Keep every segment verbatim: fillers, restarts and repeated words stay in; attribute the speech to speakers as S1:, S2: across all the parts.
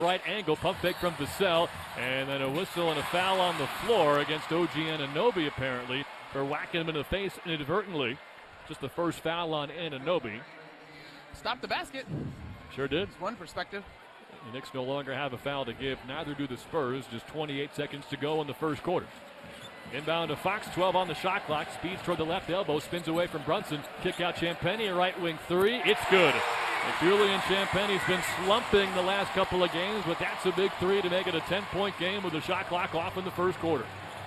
S1: Right angle, pump fake from Vassell, and then a whistle and a foul on the floor against O G Anunoby, apparently, for whacking him in the face inadvertently. Just the first foul on Anunoby.
S2: Stop the basket.
S1: Sure did.
S2: It's one perspective.
S1: The Knicks no longer have a foul to give. Neither do the Spurs. Just twenty-eight seconds to go in the first quarter. Inbound to Fox, twelve on the shot clock. Speeds toward the left elbow, spins away from Brunson. Kick out Champagnie, right wing three. It's good. And Julian Champagnie's been slumping the last couple of games, but that's a big three to make it a ten-point game with the shot clock off in the first quarter.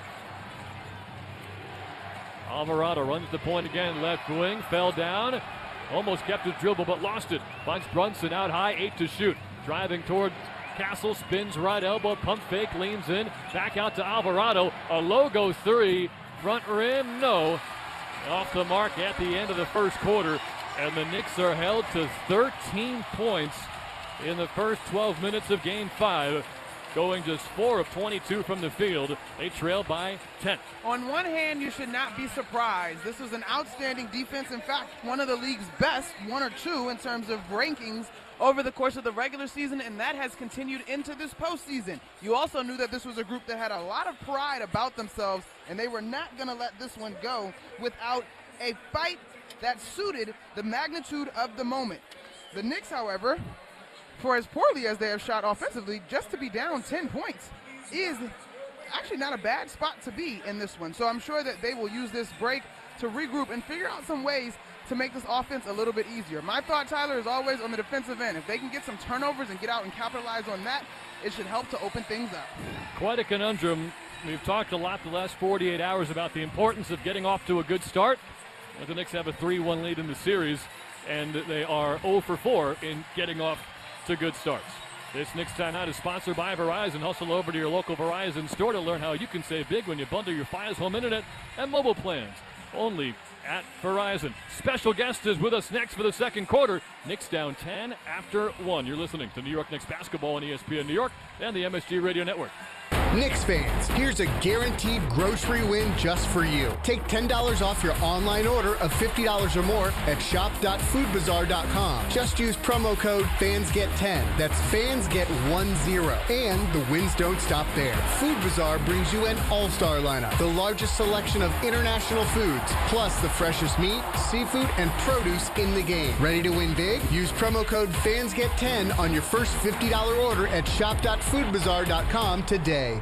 S1: Alvarado runs the point again, left wing, fell down. Almost kept his dribble, but lost it. Finds Brunson out high, eight to shoot. Driving toward Castle, spins right elbow, pump fake, leans in. Back out to Alvarado. A logo three. Front rim, no. Off the mark at the end of the first quarter. And the Knicks are held to thirteen points in the first twelve minutes of game five. Going just four of twenty-two from the field. They trail by ten.
S2: On one hand, you should not be surprised. This was an outstanding defense. In fact, one of the league's best, one or two in terms of rankings over the course of the regular season, and that has continued into this postseason. You also knew that this was a group that had a lot of pride about themselves, and they were not going to let this one go without a fight that suited the magnitude of the moment. The Knicks, however, for as poorly as they have shot offensively, just to be down ten points is actually not a bad spot to be in this one. So I'm sure that they will use this break to regroup and figure out some ways to make this offense a little bit easier. My thought, Tyler, is always on the defensive end. If they can get some turnovers and get out and capitalize on that, it should help to open things up.
S1: Quite a conundrum. We've talked a lot the last forty-eight hours about the importance of getting off to a good start. The Knicks have a three one lead in the series, and they are zero for four in getting off to good starts. This Knicks Timeout is sponsored by Verizon. Hustle over to your local Verizon store to learn how you can save big when you bundle your Fios home internet and mobile plans. Only at Verizon. Special guest is with us next for the second quarter. Knicks down ten after one. You're listening to New York Knicks basketball on E S P N New York and the M S G Radio Network.
S3: Knicks fans, here's a guaranteed grocery win just for you. Take ten dollars off your online order of fifty dollars or more at shop dot food bazaar dot com. Just use promo code fans get ten. That's fans get ten. And the wins don't stop there. Food Bazaar brings you an all-star lineup, the largest selection of international foods, plus the freshest meat, seafood, and produce in the game. Ready to win big? Use promo code fans get ten on your first fifty dollars order at shop dot food bazaar dot com today.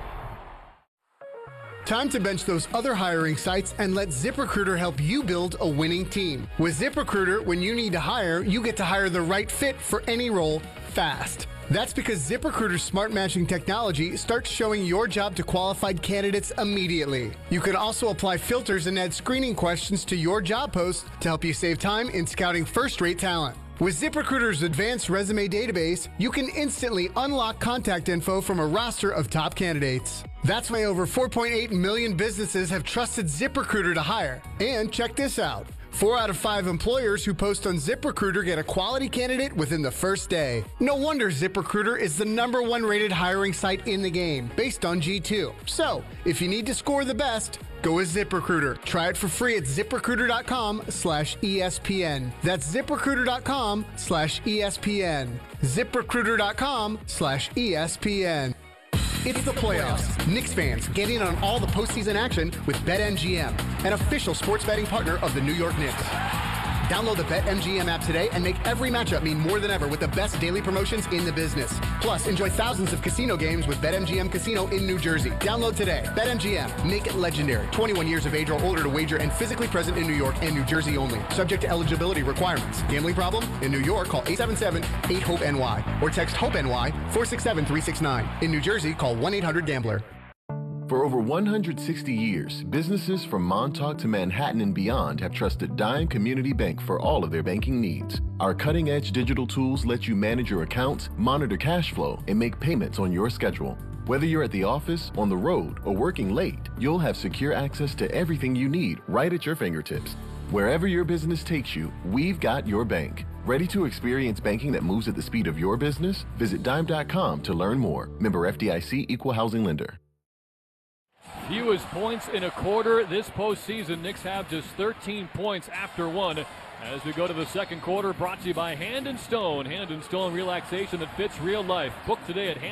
S3: Time to bench those other hiring sites and let ZipRecruiter help you build a winning team. With ZipRecruiter, when you need to hire, you get to hire the right fit for any role fast. That's because ZipRecruiter's smart matching technology starts showing your job to qualified candidates immediately. You can also apply filters and add screening questions to your job post to help you save time in scouting first-rate talent. With ZipRecruiter's advanced resume database, you can instantly unlock contact info from a roster of top candidates. That's why over four point eight million businesses have trusted ZipRecruiter to hire. And check this out. Four out of five employers who post on ZipRecruiter get a quality candidate within the first day. No wonder ZipRecruiter is the number one rated hiring site in the game, based on G two. So, if you need to score the best, go with ZipRecruiter. Try it for free at ZipRecruiter.com slash ESPN. That's ZipRecruiter.com slash ESPN. ZipRecruiter.com slash ESPN. It's the playoffs. Knicks fans, get in on all the postseason action with BetMGM, an official sports betting partner of the New York Knicks. Download the BetMGM app today and make every matchup mean more than ever with the best daily promotions in the business. Plus, enjoy thousands of casino games with BetMGM Casino in New Jersey. Download today. BetMGM. Make it legendary. twenty-one years of age or older to wager and physically present in New York and New Jersey only. Subject to eligibility requirements. Gambling problem? In New York, call eight seven seven, eight hope N Y or text HOPE-NY four six seven, three six nine. In New Jersey, call one eight hundred gambler.
S4: For over one hundred sixty years, businesses from Montauk to Manhattan and beyond have trusted Dime Community Bank for all of their banking needs. Our cutting-edge digital tools let you manage your accounts, monitor cash flow, and make payments on your schedule. Whether you're at the office, on the road, or working late, you'll have secure access to everything you need right at your fingertips. Wherever your business takes you, we've got your bank. Ready to experience banking that moves at the speed of your business? Visit dime dot com to learn more. Member F D I C, Equal Housing Lender.
S1: Fewest points in a quarter this postseason. Knicks have just thirteen points after one. As we go to the second quarter, brought to you by Hand and Stone. Hand and Stone relaxation that fits real life. Book today at Hand